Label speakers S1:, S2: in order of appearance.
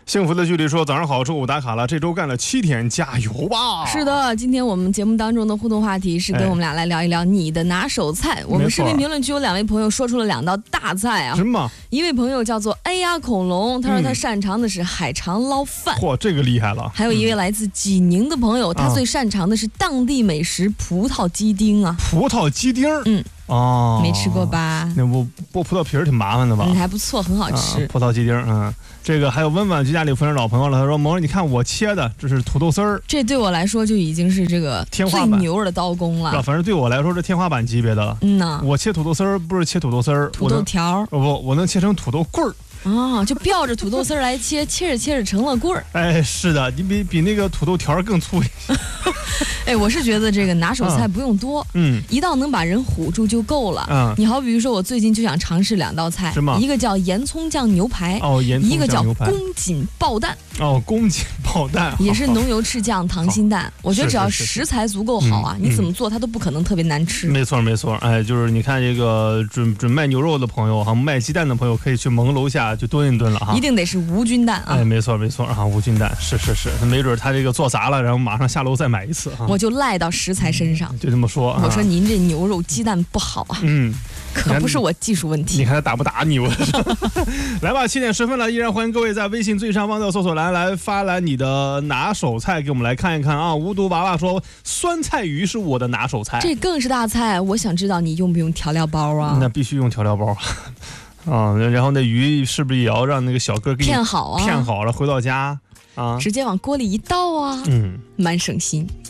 S1: 幸福的距离说早上好，周五打卡了，这周干了7天，加油吧！
S2: 是的，今天我们节目当中的互动话题是跟我们俩来聊一聊你的拿手菜。我们视频评论区有2位朋友说出了2道大菜啊。
S1: 什么？
S2: 一位朋友叫做哎呀恐龙，他说他擅长的是海肠捞饭。
S1: 嚯，这个厉害了！
S2: 还有一位来自济宁的朋友，他最擅长的是当地美食葡萄鸡丁啊。
S1: 葡萄鸡丁？哦，
S2: 没吃过吧？
S1: 那剥葡萄皮儿挺麻烦的吧？
S2: 还不错，很好吃。
S1: 葡萄鸡丁，这个还有温婉居家里分成老朋友了，他说萌儿，你看我切的这是土豆丝儿，这
S2: 对我来说就已经是这个
S1: 天花板
S2: 最牛的刀工了。
S1: 反正对我来说是天花板级别的了。我切土豆丝儿不是切土豆丝儿，
S2: 土豆条。
S1: 我能切成土豆棍儿。
S2: 就吊着土豆丝儿来切，切着切着成了棍儿。
S1: 哎，是的，你比那个土豆条更粗一些。
S2: 哎，我是觉得这个拿手菜不用多，一道能把人唬住就够了。你好比如说，我最近就想尝试2道菜，一个叫盐葱酱牛排，一个叫宫颈爆蛋。宫颈爆蛋也是浓油赤酱溏心蛋。我觉得只要食材足够好啊，你怎么做它都不可能特别难吃。
S1: 没错没错，哎，就是你看这个准卖牛肉的朋友卖鸡蛋的朋友可以去萌楼下就炖一炖了哈。
S2: 一定得是无菌蛋啊。
S1: 哎，没错没错无菌蛋，是，没准他这个做砸了，然后马上下楼再买一次
S2: 我就赖到食材身上，
S1: 就这么说。
S2: 我说您这牛肉鸡蛋不好啊。可不是我技术问题。
S1: 你看他打不打你？我来吧，7点10分了，依然欢迎各位在微信最上方的搜索栏来发来你的拿手菜给我们来看一看啊。无毒娃娃说酸菜鱼是我的拿手菜，
S2: 这更是大菜。我想知道你用不用调料包啊？
S1: 那必须用调料包然后那鱼是不是也要让那个小哥给你
S2: 片好啊？
S1: 片好了回到家
S2: 直接往锅里一倒啊，蛮省心。